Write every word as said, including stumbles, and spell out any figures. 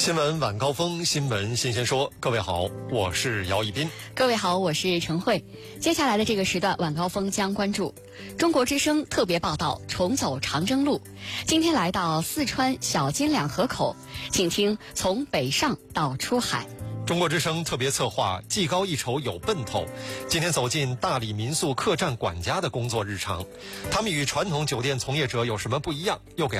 新闻晚高峰，新闻新鲜说。各位好，我是姚一斌。 各位好，我是陈慧。接下来的这个时段晚高峰将关注中国之声特别报道，重走长征路。今天来到四川小金两河口，请听从北上到出海。 中国之声特别策划技高一筹有奔头，今天走进大理民宿客栈管家的工作日常，他们与传统酒店从业者有什么不一样，又给